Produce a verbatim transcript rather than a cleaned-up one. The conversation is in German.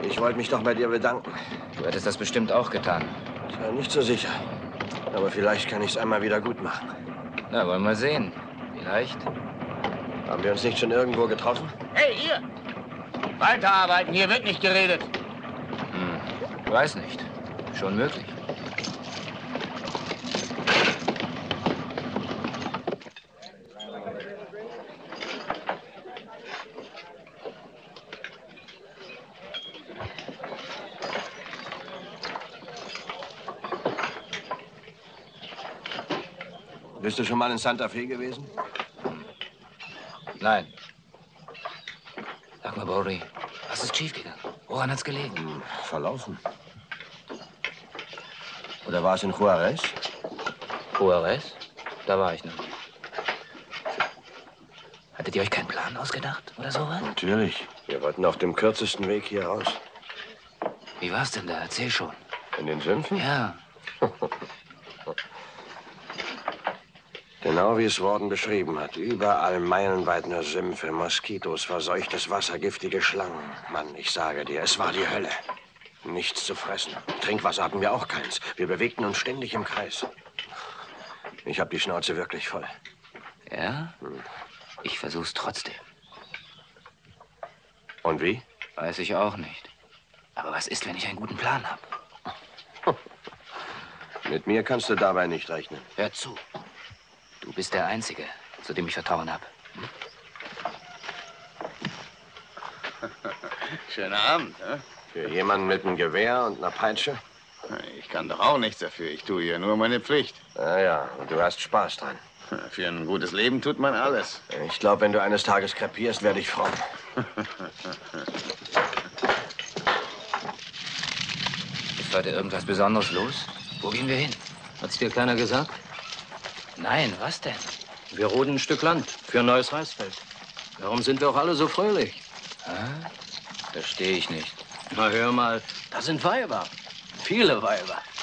Ich wollte mich doch bei dir bedanken. Du hättest das bestimmt auch getan. Ich war nicht so sicher. Aber vielleicht kann ich es einmal wieder gut machen. Na, wollen wir mal sehen. Vielleicht. Haben wir uns nicht schon irgendwo getroffen? Hey, ihr! Weiterarbeiten, hier wird nicht geredet. Hm, weiß nicht. Schon möglich. Bist du schon mal in Santa Fe gewesen? Hm. Nein. Sag mal, Bori, was ist schiefgegangen? Woran hat's gelegen? Hm, verlaufen. Oder war es in Juarez? Juarez? Da war ich noch nicht. Hattet ihr euch keinen Plan ausgedacht oder sowas? Natürlich. Wir wollten auf dem kürzesten Weg hier raus. Wie war's denn da? Erzähl schon. In den Sümpfen? Ja. Genau wie es Worden beschrieben hat. Überall meilenweit nur Sümpfe, Moskitos, verseuchtes Wasser, giftige Schlangen. Mann, ich sage dir, es war die Hölle. Nichts zu fressen. Trinkwasser hatten wir auch keins. Wir bewegten uns ständig im Kreis. Ich habe die Schnauze wirklich voll. Ja? Hm. Ich versuch's trotzdem. Und wie? Weiß ich auch nicht. Aber was ist, wenn ich einen guten Plan habe? Mit mir kannst du dabei nicht rechnen. Hör zu. Du bist der Einzige, zu dem ich Vertrauen habe. Hm? Schöner Abend, ne? Für jemanden mit einem Gewehr und einer Peitsche? Ich kann doch auch nichts dafür. Ich tue ja nur meine Pflicht. Ja, ja, und du hast Spaß dran. Für ein gutes Leben tut man alles. Ich glaube, wenn du eines Tages krepierst, werde ich fromm. Ist heute irgendwas Besonderes los? Wo gehen wir hin? Hat's dir keiner gesagt? Nein, was denn? Wir roden ein Stück Land für ein neues Reisfeld. Warum sind wir auch alle so fröhlich? Hä? Verstehe ich nicht. Na, hör mal, da sind Weiber. Viele Weiber.